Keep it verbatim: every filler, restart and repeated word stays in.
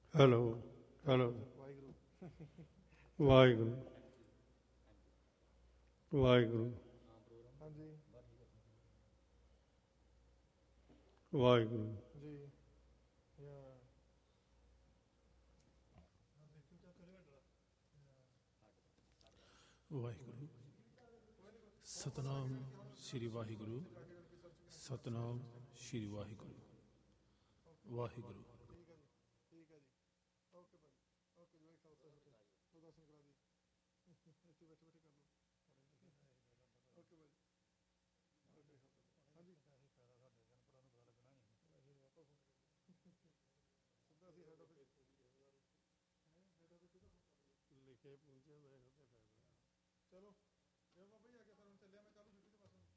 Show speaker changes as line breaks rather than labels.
hello hello Waheguru Waheguru
ਹਾਂਜੀ
ਵਾਹਿਗੁਰੂ
ਜੀ
ਵਾਹਿਗੁਰੂ ਸਤਨਾਮ ਸ਼੍ਰੀ ਵਾਹਿਗੁਰੂ ਸਤਨਾਮ ਸ਼੍ਰੀ ਵਾਹਿਗੁਰੂ ਵਾਹਿਗੁਰੂ